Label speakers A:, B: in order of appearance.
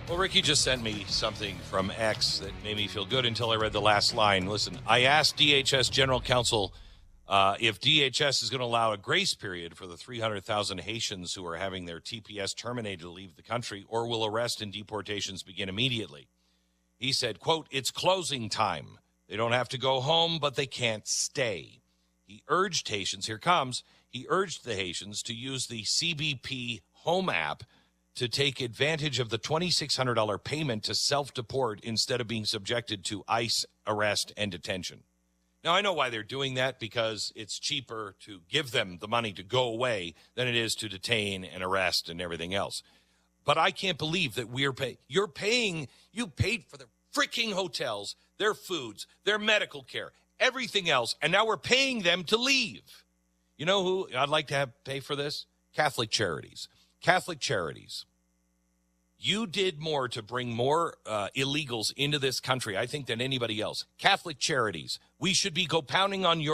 A: Well, Ricky just sent me something from X that made me feel good until I read the last line. Listen, I asked DHS General Counsel if DHS is going to allow a grace period for the 300,000 Haitians who are having their TPS terminated to leave the country, or will arrest and deportations begin immediately. He said, quote, "It's closing time. They don't have to go home, but they can't stay." He urged Haitians, here comes, he urged the Haitians to use the CBP Home app to take advantage of the $2,600 payment to self-deport instead of being subjected to ICE arrest and detention. Now, I know why they're doing that, because it's cheaper to give them the money to go away than it is to detain and arrest and everything else. But I can't believe that you paid for the freaking hotels, their foods, their medical care, everything else, and now we're paying them to leave. You know who I'd like to have pay for this? Catholic Charities. Catholic Charities. You did more to bring more illegals into this country, I think, than anybody else. Catholic Charities. We should be pounding on your